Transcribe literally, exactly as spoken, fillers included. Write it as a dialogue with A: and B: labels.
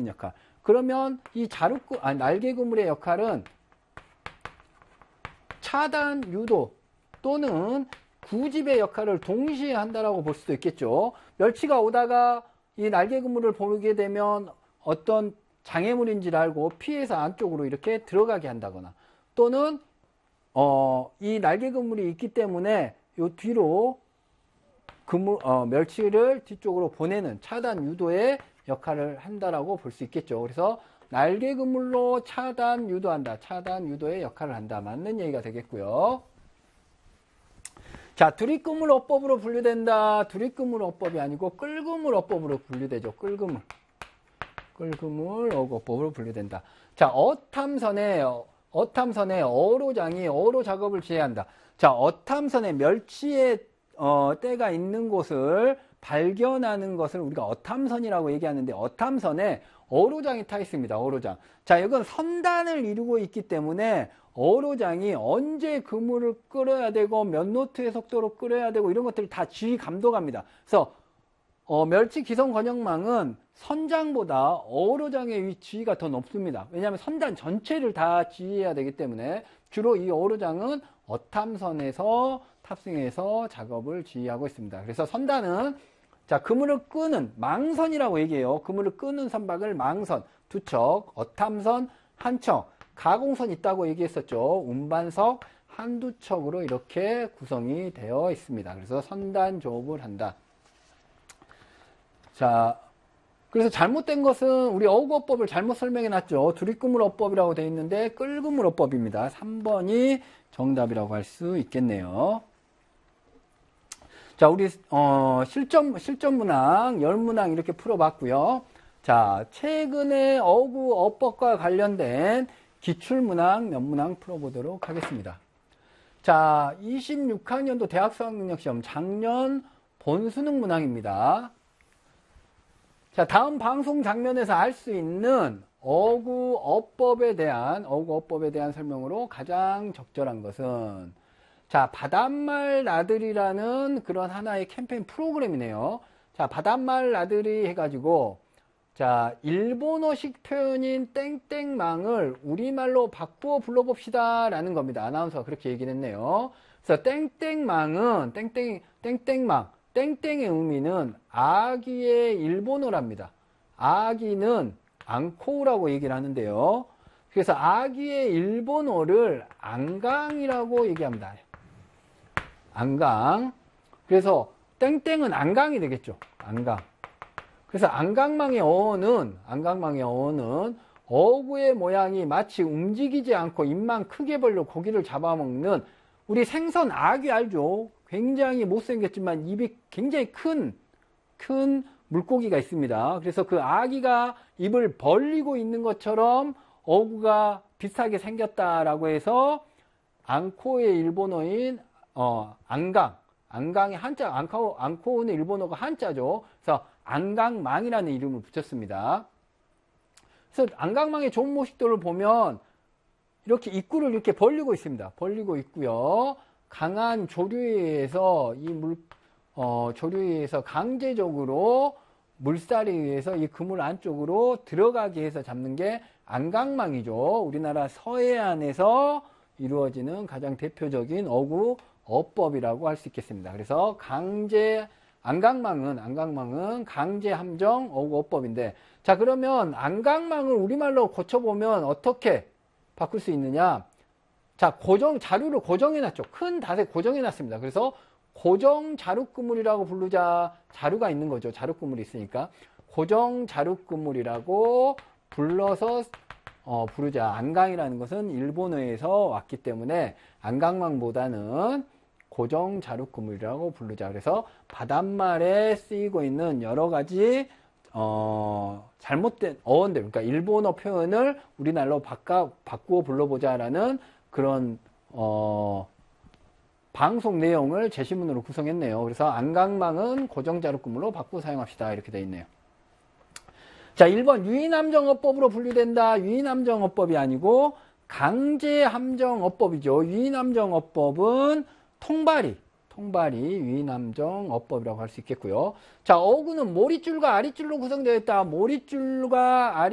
A: 끄는 역할. 그러면 이 자루, 아, 날개 그물의 역할은 차단, 유도 또는 구집의 역할을 동시에 한다라고 볼 수도 있겠죠. 멸치가 오다가 이 날개 그물을 보게 되면 어떤 장애물인지를 알고 피해서 안쪽으로 이렇게 들어가게 한다거나, 또는 어, 이 날개 그물이 있기 때문에 요 뒤로 그물, 어, 멸치를 뒤쪽으로 보내는 차단 유도의 역할을 한다라고 볼 수 있겠죠. 그래서 날개 그물로 차단 유도한다. 차단 유도의 역할을 한다. 맞는 얘기가 되겠고요. 자, 두리그물 어법으로 분류된다. 두리그물 어법이 아니고 끌그물 어법으로 분류되죠. 끌그물. 끌그물 어법으로 분류된다. 자, 어탐선에 어탐선에 어로장이 어로 작업을 지휘한다. 자, 어탐선에 멸치의 어, 때가 있는 곳을 발견하는 것을 우리가 어탐선이라고 얘기하는데, 어탐선에 어로장이 타 있습니다. 어로장. 자, 이건 선단을 이루고 있기 때문에 어로장이 언제 그물을 끌어야 되고 몇 노트의 속도로 끌어야 되고 이런 것들을 다 지휘 감독합니다. 그래서 어, 멸치 기성 건역망은 선장보다 어로장의 위 지휘가 더 높습니다. 왜냐하면 선단 전체를 다 지휘해야 되기 때문에 주로 이 어로장은 어탐선에서 탑승해서 작업을 지휘하고 있습니다. 그래서 선단은 자, 그물을 끄는 망선이라고 얘기해요. 그물을 끄는 선박을 망선, 두 척, 어탐선 한 척, 가공선 있다고 얘기했었죠. 운반석 한두 척으로 이렇게 구성이 되어 있습니다. 그래서 선단 조업을 한다. 자, 그래서 잘못된 것은 우리 어구어법을 잘못 설명해 놨죠. 두리그물 어법이라고 되어 있는데 끌그물 어법입니다. 삼 번이 정답이라고 할 수 있겠네요. 자, 우리 어, 실전 실전 문항, 열 문항 이렇게 풀어봤고요. 자, 최근에 어구 어법과 관련된 기출 문항 몇 문항 풀어보도록 하겠습니다. 자, 이십육 학년도 대학 수학능력시험 작년 본수능 문항입니다. 자, 다음 방송 장면에서 알 수 있는 어구 어법에 대한 어구 어법에 대한 설명으로 가장 적절한 것은, 자, 바닷말 나들이라는 그런 하나의 캠페인 프로그램이네요. 자, 바닷말 나들이 해가지고, 자, 일본어식 표현인 땡땡망을 우리말로 바꾸어 불러봅시다 라는 겁니다. 아나운서가 그렇게 얘기를 했네요. 그래서 땡땡망은, 땡땡, 땡땡망, 땡땡의 의미는 아기의 일본어랍니다. 아기는 앙코우라고 얘기를 하는데요. 그래서 아기의 일본어를 안강이라고 얘기합니다. 안강. 그래서 땡땡은 안강이 되겠죠. 안강. 그래서 안강망의 어는, 안강망의 어는 어구의 모양이 마치 움직이지 않고 입만 크게 벌려 고기를 잡아먹는 우리 생선 아귀 알죠? 굉장히 못생겼지만 입이 굉장히 큰, 큰 물고기가 있습니다. 그래서 그 아기가 입을 벌리고 있는 것처럼 어구가 비슷하게 생겼다라고 해서 앙코의 일본어인 어, 안강, 안강의 한자, 앙코, 앙코우는 일본어가 한자죠. 그래서 안강망이라는 이름을 붙였습니다. 그래서 안강망의 좋은 모습들을 보면 이렇게 입구를 이렇게 벌리고 있습니다. 벌리고 있고요. 강한 조류에 의해서 이 물, 어, 조류에 의해서 강제적으로 물살에 의해서 이 그물 안쪽으로 들어가게 해서 잡는 게 안강망이죠. 우리나라 서해안에서 이루어지는 가장 대표적인 어구 어법이라고 할 수 있겠습니다. 그래서 강제 안강망은 안강망은 강제 함정 어구 어법인데, 자, 그러면 안강망을 우리말로 고쳐보면 어떻게 바꿀 수 있느냐? 자, 고정 자루를 고정해 놨죠. 큰 닷에 고정해 놨습니다. 그래서 고정 자루그물이라고 부르자. 자루가 있는 거죠. 자루그물이 있으니까 고정 자루그물이라고 불러서 어, 부르자. 안강이라는 것은 일본어에서 왔기 때문에 안강망보다는 고정 자루그물이라고 부르자. 그래서 바닷말에 쓰이고 있는 여러 가지 어, 잘못된 어원들, 그러니까 일본어 표현을 우리말로 바꿔, 바꾸어 불러보자라는 그런 어, 방송 내용을 제시문으로 구성했네요. 그래서 안강망은 고정 자루그물로 바꾸어 사용합시다. 이렇게 되어 있네요. 자, 일 번 유인함정어법으로 분류된다. 유인함정어법이 아니고 강제함정어법이죠. 유인함정어법은 통발이, 통발이 유인함정어법이라고 할 수 있겠고요. 자, 어구는 모릿줄과 아릿줄로 구성되어 있다. 모릿줄과 아릿